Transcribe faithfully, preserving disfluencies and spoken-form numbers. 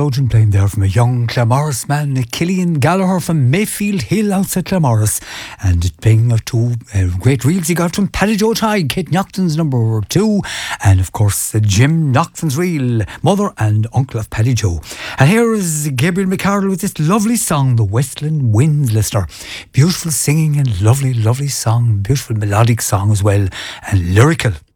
Theologian playing there from a young Claremorris man, Killian Gallagher from Mayfield Hill outside Claremorris, and playing two uh, great reels he got from Paddy Joe Tighe, Kate Nocton's number two, and of course uh, Jim Nocton's reel, Mother and Uncle of Paddy Joe. And here is Gabriel McArdle with this lovely song, The Westland Winds, listener. Beautiful singing and lovely, lovely song, beautiful melodic song as well, and lyrical.